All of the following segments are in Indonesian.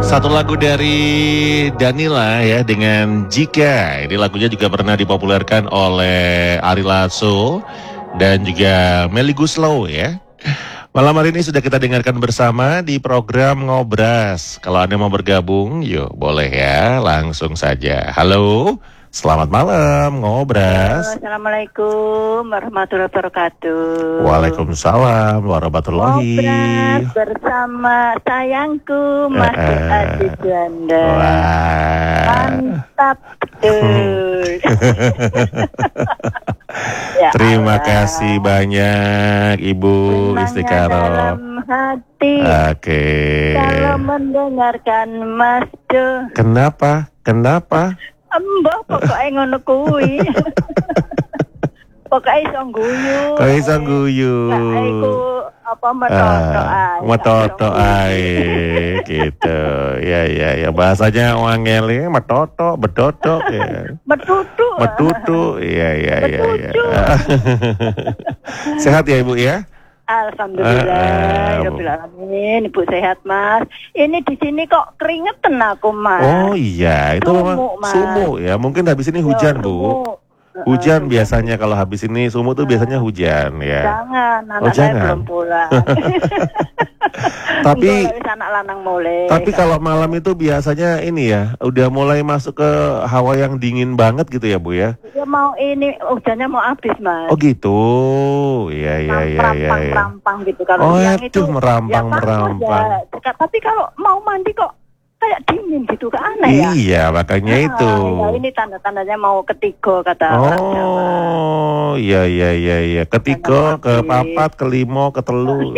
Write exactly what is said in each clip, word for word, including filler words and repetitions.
Satu lagu dari Danila ya dengan Jika. Ini lagunya juga pernah dipopulerkan oleh Ari Lasso dan juga Melly Goeslaw ya. Malam hari ini sudah kita dengarkan bersama di program Ngobras. Kalau Anda mau bergabung, yuk boleh ya, langsung saja. Halo, selamat malam Ngobras. Halo, Assalamualaikum warahmatullahi wabarakatuh. Waalaikumsalam warahmatullahi. Ngobras bersama sayangku Mas Eh, Adi Juanda. Wah. Mantap betul. Ya Terima Allah. kasih banyak Ibu Memangnya Istikaro. dalam hati Oke. kalau mendengarkan Mas Do. Kenapa? Kenapa? Mbah pokoknya ngono kuwi. Pokoknya iso guyu. Kok iso guyu? Nah, iku apa metoto ae. Metoto ae gitu. Ya ya ya bahasanya wangele metoto, bedodo ya. Metutu. Metutu. Iya iya iya iya. Betutu. Sehat ya Ibu ya? Alhamdulillah, Eh, eh. ya alamin, Ibu sehat Mas. Ini di sini kok keringetan aku Mas. Oh iya, itu Sumuk, memang Mas. sumuk ya. Mungkin habis ini Ya, hujan, Bu. sumuk. Hujan Eh, biasanya kalau habis ini sumuk tuh biasanya hujan ya. Jangan, anak Oh, saya jangan. belum pulang. Tapi Enggak, wis anak lanang mulai. tapi kalau malam itu biasanya ini ya, udah mulai masuk ke hawa yang dingin banget gitu ya, Bu ya. Dia mau ini hujannya mau habis Mas. Oh gitu. Iya iya iya iya. Merampang, iya. merampang gitu kalau Oh, siang itu. aduh, merampang, ya, panas merampang. ya. Tapi kalau mau mandi kok kayak dingin gitu kan aneh ya. Iya, makanya Ah, itu. ya, ini tanda-tandanya mau ketiga kata orang Jawa. Oh, iya iya iya iya. Ketiga, ke papat, kelima, ke telu.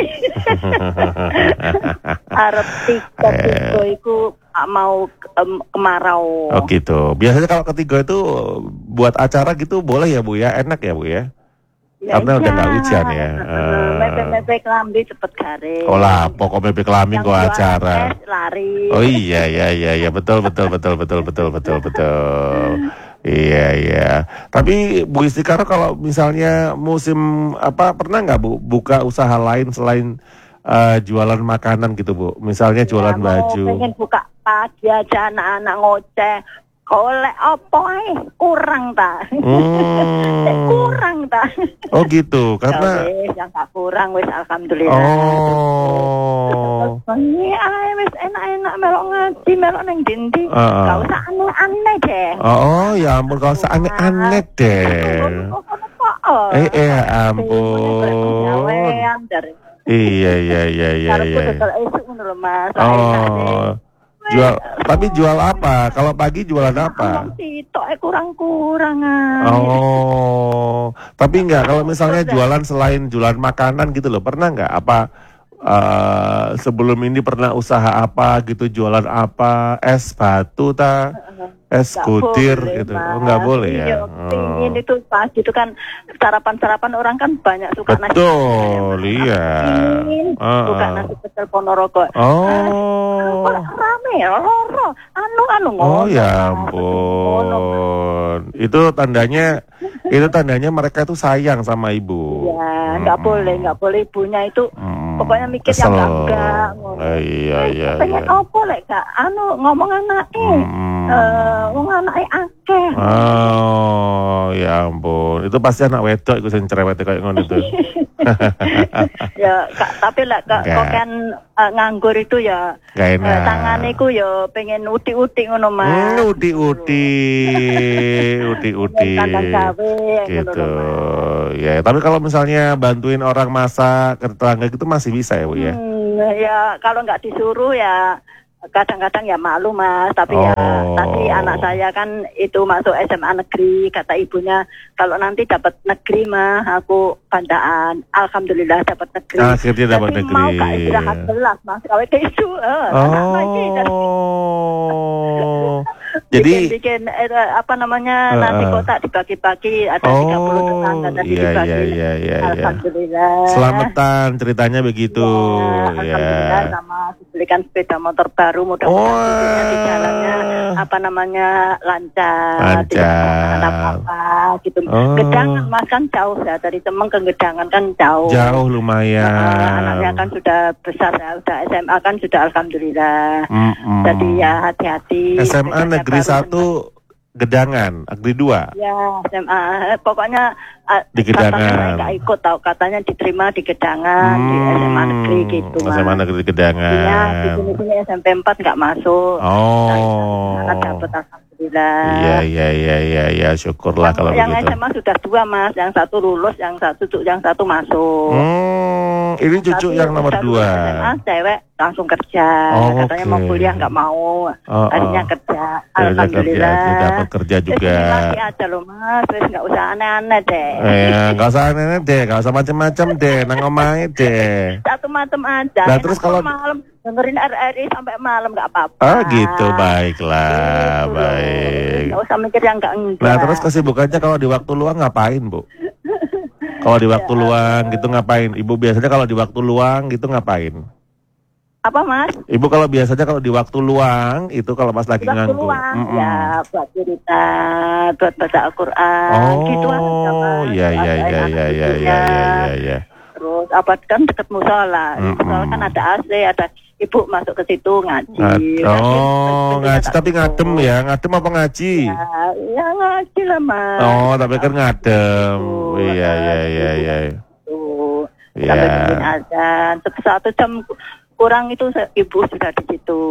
Arep tiga tiga iku ah, mau em, kemarau. Oh gitu. Biasanya kalau ketiga itu buat acara gitu boleh ya Bu ya? Enak ya Bu ya? Karena udah nggak hujan ya. Eh. Mepe-mepe kelambi cepet garing. Oh lah, pokoknya bebek kelamin Yang kok jualan acara. es lari. Oh iya iya iya iya betul betul betul betul betul betul betul. Iya iya. Tapi Bu Istikaro kalau misalnya musim apa pernah nggak Bu buka usaha lain selain eh, jualan makanan gitu Bu? Misalnya jualan Ya, mau baju. pengen buka pagi aja anak-anak ngoceh. Golek apa ae kurang ta. Hmm. kurang ta. Oh gitu. Karena Ya wis, yang gak kurang wis alhamdulillah. oh. Ini ae wis enak-enak melok ngaji, melok ning dindi. Heeh. Gak usah aneh-aneh deh. Oh, oh ya ampun kalau aneh-aneh deh. Eh eh ampun. Iya iya iya iya iya. Oh. Jual tapi jual apa? Kalau pagi jualan apa? Sitok kurang-kurang ah. Oh. Tapi enggak kalau misalnya jualan selain jualan makanan gitu loh. Pernah enggak apa eh, sebelum ini pernah usaha apa gitu, jualan apa? Es batu ta? Es Nggak kutir boleh, gitu. Mas. Oh, enggak boleh ya. Iya, pingin itu pas itu kan sarapan-sarapan orang kan banyak suka nasi. Betul, iya. Pingin Ah, suka ah. nasi pecel Ponorogo. Oh. Kok rame loro anu anu Oh ngono. ya Ngono. ampun. Itu tandanya itu tandanya mereka tuh sayang sama ibu. Ya, nggak Mm-mm. boleh, nggak boleh ibunya itu Mm, pokoknya mikir kesel. yang enggak ngono. Eh, iya iya Pengen iya. apa lek gak anu ngomong anake. Mm. Eh, wong anake akeh. Oh ya ampun. Itu pasti anak wedok iku sing cerewet kayak ngono itu. Ya, Kak, tapi lah Kak, Enggak. kok kan eh, nganggur itu ya Gak eh, enak. tangane ku ya pengen utik-utik ngono Mas. Hmm, uti-uti, uti-uti. Kandang gawe Gitu. ngono lho, Mas. Ya, tapi kalau misalnya bantuin orang masak ke tetangga gitu masih bisa ya, Bu ya? Hmm, ya kalau nggak disuruh ya kadang-kadang ya malu Mas, tapi ya Oh. tadi anak saya kan itu masuk S M A negeri, kata ibunya kalau nanti dapat negeri mah aku bandaan. Alhamdulillah dapat negeri. Akhirnya dapat Jadi negeri. mau gak istirahat belas Mas, kalau ke isu eh, anak lagi. Oh. Jadi bikin, bikin eh, apa namanya Uh, nasi uh. kotak dibagi-bagi ada tiga puluh tetangga Oh, dan iya dibagi. iya iya iya iya. Alhamdulillah. Selamatan ceritanya begitu. Ya, alhamdulillah Ya. sama dibelikan sepeda motor baru mudah-mudahan besoknya di jalannya Wah. apa namanya lancar, Lancar. tidak ada apa-apa gitu. Oh. Gedangan Mas kan jauh ya dari Cemeng ke Gedangan kan jauh. Jauh Nah, lumayan. anaknya kan sudah besar ya, udah S M A kan sudah alhamdulillah. Mm-mm. Jadi ya hati-hati. S M A Sepedanya Negeri baru satu Gedangan, Negeri dua Ya, S M A. Pokoknya uh, di katanya saya Gedangan. nggak ikut tahu katanya diterima di Gedangan di S M A negeri gitu S M A Mas. Negeri Iya, di Gedangan. sini sini S M P empat nggak masuk. Oh. Nah, dapat alhamdulillah. Iya iya iya iya iya, syukurlah Yang, kalau yang begitu. S M A sudah dua Mas, yang satu lulus, yang satu yang satu masuk. Hmm, ini cucu Satu yang nomor udah dua. lulus S M A, cewek langsung kerja. Oh, Katanya mau oke. kuliah nggak mau, Oh, akhirnya oh. kerja. Ya udah kerja, Alhamdulillah. dia dapat kerja Terus juga. ini lagi aja loh Mas, terus nggak usah aneh-aneh deh. Eh, nggak usah aneh deh, nggak usah macam-macam deh, nang omahe deh. Satu macam aja. Nah, Enak terus kok kalau- malam dengerin R R I sampai malam nggak apa-apa. Ah gitu, baiklah, Gitu loh. baik. Nggak usah mikir yang nggak enggak. Nah terus kesibukannya kalau di waktu luang ngapain Bu? Kalau di waktu Ya, luang gitu ngapain? Ibu biasanya kalau di waktu luang gitu ngapain? apa Mas? Ibu kalau biasanya kalau di waktu luang itu kalau pas lagi Waktu nganggur. luang Mm-mm. ya buat cerita, buat baca Al-Quran, Oh, gitu aja Mas. iya iya Ada iya anak iya iya cucunya. iya iya iya. Terus apa kan deket musola, Mm-mm. musola kan ada A C, ada ibu masuk ke situ ngaji. Ngad- Kan oh, pintunya ngaji tak tapi tutup. ngadem ya, ngadem apa ngaji? Ya, ya ngaji lah Mas. Oh, tapi kan ngadem. Gitu. Iya iya iya iya. Tuh, Iya. sampai bikin azan. Terus satu jam kurang itu se- ibu sudah di situ.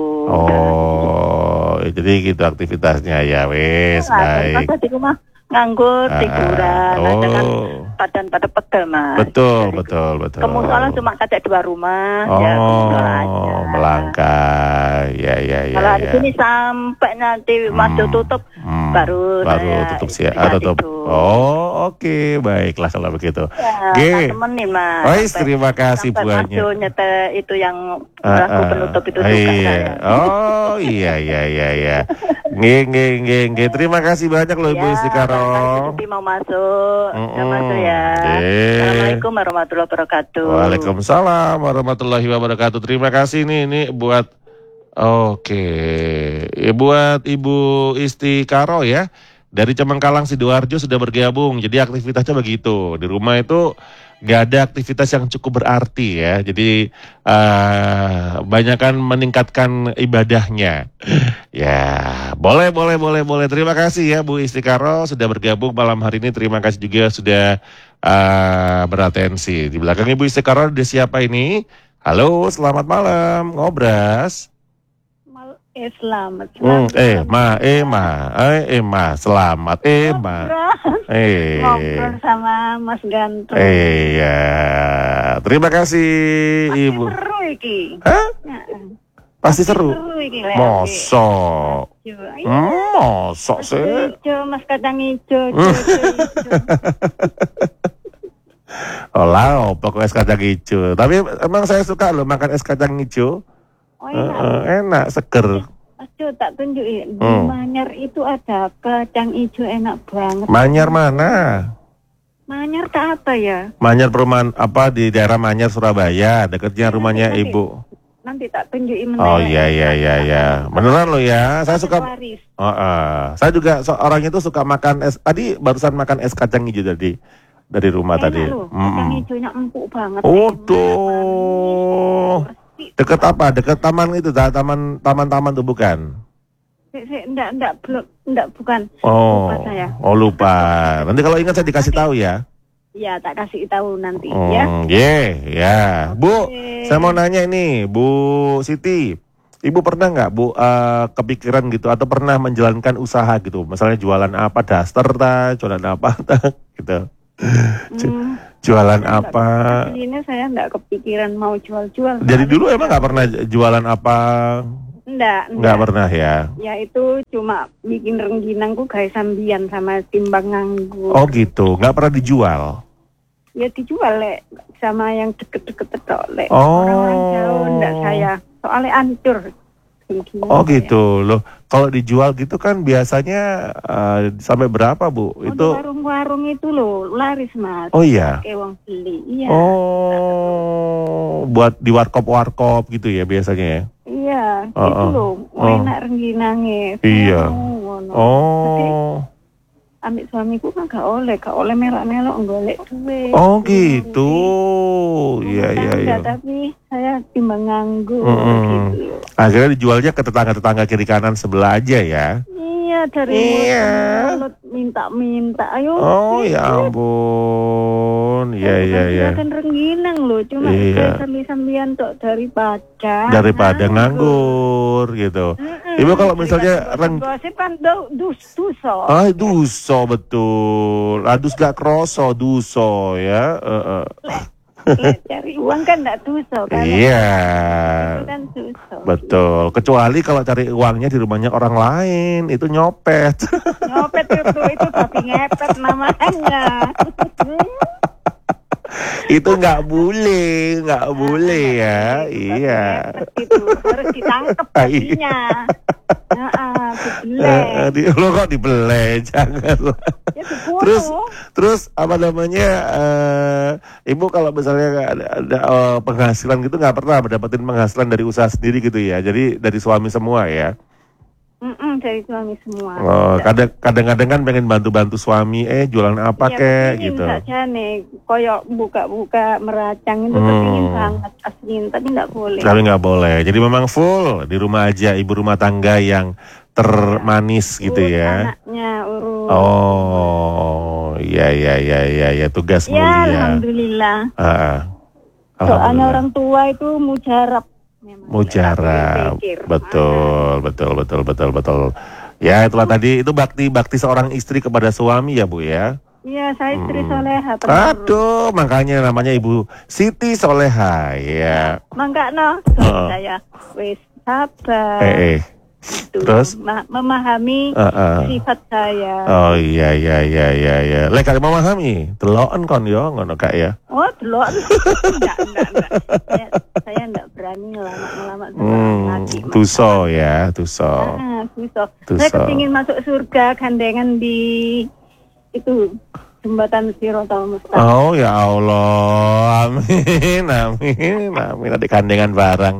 Oh, jadi gitu aktivitasnya ya, wes baik. Masa di rumah nganggur, Ah, tiduran, nah, dengan oh, badan pada pegel Mas. betul Jadi, betul betul. ke musola cuma kaca dua rumah, Oh, ya ke musola aja. melangkah, ya ya ya. Kalau hari ya. ini sampai nanti masuk Hmm, tutup, hmm, baru baru saya tutup sih, bisa ah, tutup. tidur. Oh, oke, baiklah kalau begitu. Ya, Oke. tak temenin Mas. Wais, Sampai- terima kasih sampai buahnya. masuk nyetel itu yang Ah, lagu ah, penutup itu ah, suka iya. saya. Oh iya iya iya iya. Nggih nggih nggih nggih. Terima kasih banyak loh Ibu Ya, Istikaro. barangkali mau masuk, Mm-mm. ya masuk ya. Oke. Assalamualaikum warahmatullahi wabarakatuh. Waalaikumsalam warahmatullahi wabarakatuh. Terima kasih nih ini buat oke, ya, buat Ibu Istikaro ya. Dari Cemengkalang Sidoarjo sudah bergabung. Jadi aktivitasnya begitu. Di rumah itu nggak ada aktivitas yang cukup berarti ya. Jadi uh, banyakan meningkatkan ibadahnya. Ya, boleh boleh boleh boleh. Terima kasih ya Bu Istikaro sudah bergabung malam hari ini. Terima kasih juga sudah uh, beratensi. Di belakang Ibu Istikaro ada siapa ini? Halo, selamat malam. Ngobras. Mal- eh, selamat. Hmm, selamat. eh, ma, eh, ma, eh, eh, ma, selamat, eh, ma, eh, Ngobrol sama Mas Ganteng. eh, ya, terima kasih Pasti Ibu. seru iki. Hah? Ya, Pasti seru. Seru iki lek. Mosok, Iya. hmm, mosok Mas sih. hijau, Mas kacang hijau, Hmm. hijau, hijau. Oh lah, pokok es kacang hijau. Tapi emang saya suka loh makan es kacang hijau. Oh Eh, enak. eh, enak, seger. Mas Jo, tak tunjukin. Di Hmm. Manyar itu ada kacang hijau enak banget. Manyar mana? Manyar tak apa ya? Manyar perumahan apa di daerah Manyar Surabaya, dekatnya rumahnya Nanti- Ibu. Nanti tak tunjukin Oh iya iya iya iya. Beneran loh ya. Saya suka. Waris. Oh, uh, saya juga so, orang itu suka makan es. Tadi barusan makan es kacang hijau tadi dari rumah Enak tadi. loh, Mm-mm. kacang hijaunya empuk banget. Oh Enak, tuh. wangi, bersih. Deket apa? Deket taman itu, ta- taman taman-taman tuh bukan? Sik, sik, enggak, enggak, belum, enggak, bukan. Oh, Lupa saya. oh lupa. Nanti kalau ingat saya dikasih tahu ya. Ya, tak kasih tahu nanti ya. Hmm, yeah, ya. Bu, Oke. saya mau nanya ini, Bu Siti. Ibu pernah nggak Bu eh, kepikiran gitu atau pernah menjalankan usaha gitu, misalnya jualan apa, daster ta, jualan apa ta, gitu. Hmm, Jualan enggak, apa? Ini saya enggak kepikiran mau jual-jual. Dari dulu emang nggak pernah jualan apa? Enggak, Nggak pernah ya? Ya itu cuma bikin rengginangku gawe sambian sama timbang nganggur. Oh gitu, nggak pernah dijual? Ya dijual lek sama yang deket-deket tok lek. Oh. Orang-orang jauh enggak saya. Soalnya hancur. Gimana Oh ya? gitu loh. Kalau dijual gitu kan biasanya uh, sampai berapa Bu? Oh, di Itu warung-warung itu loh laris Mas. oh iya. Oke, wong beli. Iya. Oh, buat di warkop-warkop gitu ya biasanya ya. Iya, Oh, itu oh. loh. Oh. Enak rengginange. Iya. Ngono. Tapi Oh. ambek suamiku kan gak oleh, gak oleh melok-melok golek duit. Oh gitu. Iya iya iya. Tapi saya timbang nganggur Mm-mm. gitu. Akhirnya dijualnya ke tetangga-tetangga kiri kanan sebelah aja ya. Iya, dari Iya. mulut minta-minta. Ayo. Oh duit, ya duit. ampun. Iya iya iya. Kan rengginang loh, cuma Iya. sambil-sambilan tok daripada Daripada nganggur gitu. Mm-mm. Ibu kalau misalnya reng gosip kan do- dus duso. Ah, duso betul. Adus gak kroso duso ya. Eh, eh. Lek cari uang kan enggak duso kan. Iya. Itu kan duso. Betul. Kecuali kalau cari uangnya di rumahnya orang lain, itu nyopet. Nyopet itu itu tapi ngepet namanya. Itu nggak boleh, nggak boleh ya. Tapi Iya. ngepet itu harus ditangkap Ah, iya. pastinya. Heeh, dibeleh. Eh, di, lo kok dibeleh, jangan. Ya dibunuh. Terus, terus apa namanya? eh, Ibu kalau misalnya nggak ada, ada eh, penghasilan gitu nggak pernah mendapatkan penghasilan dari usaha sendiri gitu ya? Jadi dari suami semua ya? Mm-mm, dari suami semua. Oh, kadang kadang-kadang kan pengen bantu-bantu suami, eh jualan apa Iya, kek kepingin gitu. saja nih, koyok buka-buka meracang itu Hmm. kepingin banget asliin, tapi nggak boleh. Tapi nggak boleh. Jadi memang full di rumah aja, ibu rumah tangga yang termanis gitu Urus ya. Anaknya urus. Oh, iya iya iya iya ya, tugas Ya, mulia. alhamdulillah. Ah, Soalnya alhamdulillah. orang tua itu mujarab. Memang Mujarab, nggak boleh pikir. betul, betul, betul, betul, betul. Ya itulah tadi itu bakti bakti seorang istri kepada suami ya Bu ya. Iya, saya istri Hmm. soleha. benar. Aduh, makanya namanya Ibu Siti Soleha ya. Mangga no, suami Heeh. saya wis sabar. Eh, eh. Gitu. terus? Ma- memahami Ah, ah. sifat saya. Oh iya iya iya iya iya. Lek kak memahami, deloken kon yo ngono kak ya. Oh, belum. enggak, enggak, enggak. Saya, saya enggak berani ngelama-ngelama sama Hmm, laki. Mas. tuso ya, tuso. Ah, tuso. Tuso. Saya kepingin masuk surga gandengan di itu jembatan Sirotol Mustaqim. Oh ya Allah, amin, amin, amin. Ada kandengan barang.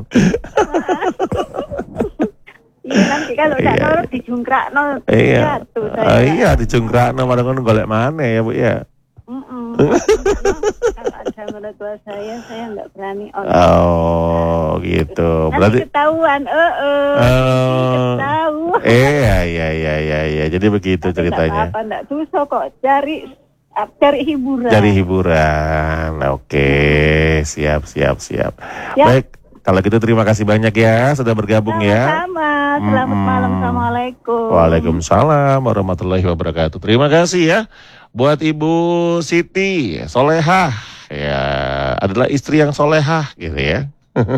Iya, nanti kalau enggak Iya. nurut dijungkrakno Iya, jatuh saya. Ah, iya dicungkrakno malah ngono golek mana ya Bu ya. Mm-mm. Kalau ada mertua saya, saya enggak berani. Oh gitu, Nanti berarti. ketahuan, eh, eh. Oh, Ketahuan. eh ya ya ya ya ya. Jadi begitu Tapi ceritanya. Enggak apa-apa, enggak susah kok. Cari cari hiburan. Cari hiburan. Oke, siap siap siap. Ya. Baik, kalau gitu terima kasih banyak ya sudah bergabung ya. Sama-sama. Selamat Mm-mm. malam. Assalamualaikum. Waalaikumsalam warahmatullahi wabarakatuh. Terima kasih ya buat Ibu Siti Solehah ya, adalah istri yang solehah gitu ya.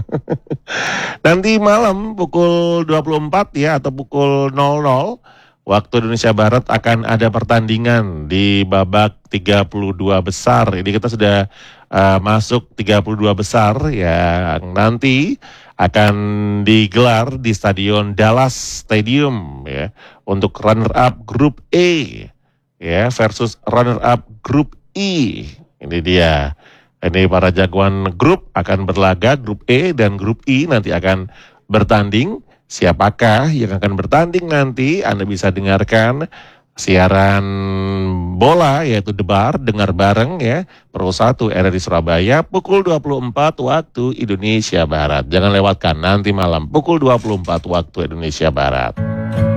Nanti malam pukul dua puluh empat ya atau pukul nol nol waktu Indonesia Barat akan ada pertandingan di babak tiga puluh dua besar. Ini kita sudah uh, masuk tiga puluh dua besar yang nanti akan digelar di Stadion Dallas Stadium ya untuk runner up grup E ya versus runner up grup E. Ini dia. Ini para jagoan grup akan berlaga, grup E dan grup I nanti akan bertanding. Siapakah yang akan bertanding nanti? Anda bisa dengarkan siaran bola yaitu Debar, dengar bareng ya. Pro satu R R I Surabaya pukul dua puluh empat waktu Indonesia Barat. Jangan lewatkan nanti malam pukul dua puluh empat waktu Indonesia Barat.